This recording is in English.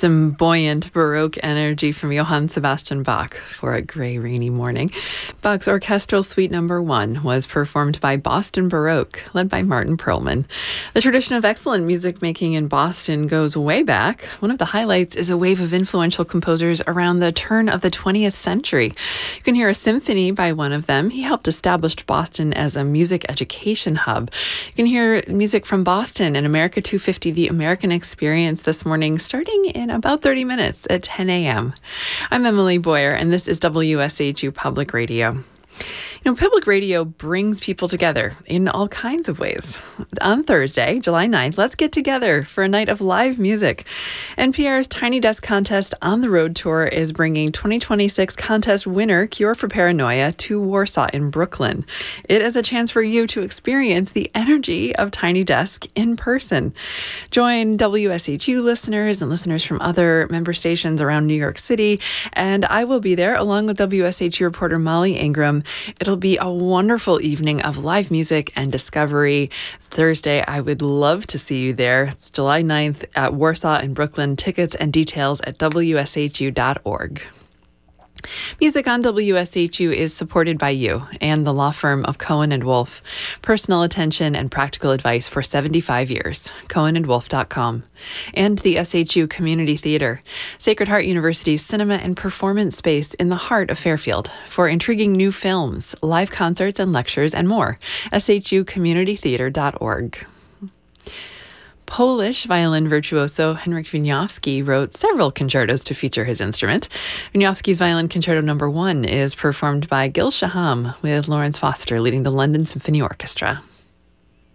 Some buoyant Baroque energy from Johann Sebastian Bach for a grey, rainy morning. Bach's Orchestral Suite No. 1 was performed by Boston Baroque, led by Martin Perlman. The tradition of excellent music making in Boston goes way back. One of the highlights is a wave of influential composers around the turn of the 20th century. You can hear a symphony by one of them. He helped establish Boston as a music education hub. You can hear music from Boston and America 250, The American Experience, this morning, starting in about 30 minutes at 10 a.m. I'm Emily Boyer, and this is WSHU Public Radio. Public radio brings people together in all kinds of ways. On Thursday, July 9th, let's get together for a night of live music. NPR's Tiny Desk Contest on the Road Tour is bringing 2026 contest winner Cure for Paranoia to Warsaw in Brooklyn. It is a chance for you to experience the energy of Tiny Desk in person. Join WSHU listeners and listeners from other member stations around New York City, and I will be there along with WSHU reporter Molly Ingram. It'll be a wonderful evening of live music and discovery. Thursday, I would love to see you there. It's July 9th at Warsaw in Brooklyn. Tickets and details at WSHU.org. Music on WSHU is supported by you and the law firm of Cohen & Wolf. Personal attention and practical advice for 75 years. CohenandWolf.com. And the SHU Community Theater, Sacred Heart University's cinema and performance space in the heart of Fairfield. For intriguing new films, live concerts and lectures, and more. SHUCommunitytheater.org. Polish violin virtuoso Henryk Wieniawski wrote several concertos to feature his instrument. Wieniawski's Violin Concerto No. 1 is performed by Gil Shaham, with Lawrence Foster leading the London Symphony Orchestra.